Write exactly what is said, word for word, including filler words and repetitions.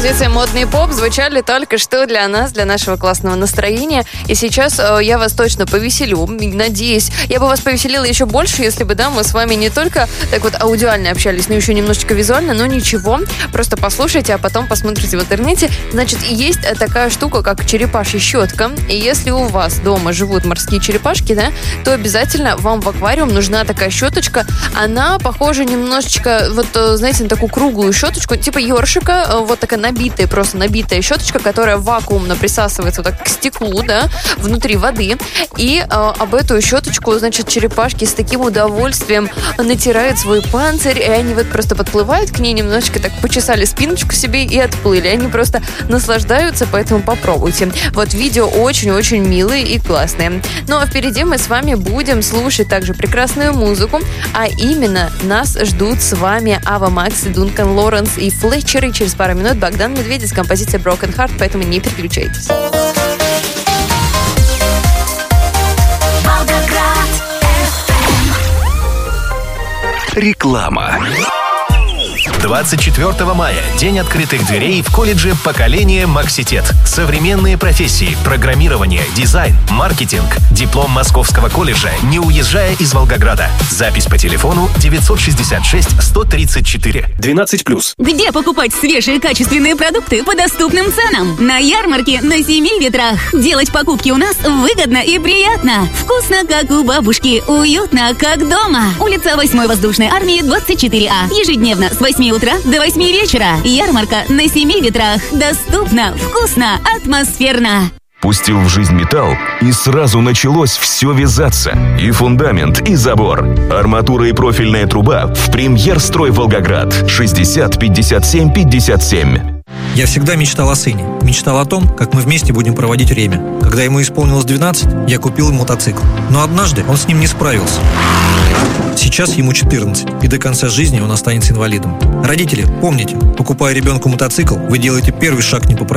композиции «Модный поп» звучали только что для нас, для нашего классного настроения. И сейчас э, я вас точно повеселю. Надеюсь, я бы вас повеселила еще больше, если бы, да, мы с вами не только так вот аудиально общались, но еще немножечко визуально, но ничего. Просто послушайте, а потом посмотрите в интернете. Значит, есть такая штука, как черепашья щетка. И если у вас дома живут морские черепашки, да, то обязательно вам в аквариум нужна такая щеточка. Она похожа немножечко, вот, знаете, на такую круглую щеточку, типа ёршика, вот такая набитая, просто набитая щеточка, которая вакуумно присасывается вот так к стеклу, да, внутри воды. И э, об эту щеточку, значит, черепашки с таким удовольствием натирают свой панцирь, и они вот просто подплывают к ней, немножечко так почесали спиночку себе и отплыли. Они просто наслаждаются, поэтому попробуйте. Вот видео очень-очень милые и классные. Ну а впереди мы с вами будем слушать также прекрасную музыку, а именно нас ждут с вами Ава Макс, Дункан Лоренс и Флетчер, и через пару минут Богдан Медведев с композицией Broken Heart, поэтому не переключайтесь. Реклама. двадцать четвёртого мая. День открытых дверей в колледже «Поколение Макситет». Современные профессии, программирование, дизайн, маркетинг. Диплом Московского колледжа, не уезжая из Волгограда. Запись по телефону девятьсот шестьдесят шесть сто тридцать четыре. двенадцать плюс. Где покупать свежие качественные продукты по доступным ценам? На ярмарке на Семи Ветрах. Делать покупки у нас выгодно и приятно. Вкусно, как у бабушки. Уютно, как дома. Улица восьмой воздушной армии, двадцать четыре А. Ежедневно с восьми утра до восьми вечера. Ярмарка на Семи Ветрах. Доступно, вкусно, атмосферно. Пустил в жизнь металл, и сразу началось все вязаться. И фундамент, и забор. Арматура и профильная труба в «Премьер-строй Волгоград». шестьдесят пятьдесят семь пятьдесят семь. Я всегда мечтал о сыне. Мечтал о том, как мы вместе будем проводить время. Когда ему исполнилось двенадцать, я купил ему мотоцикл. Но однажды он с ним не справился. Сейчас ему четырнадцать, и до конца жизни он останется инвалидом. Родители, помните, покупая ребенку мотоцикл, вы делаете первый шаг не по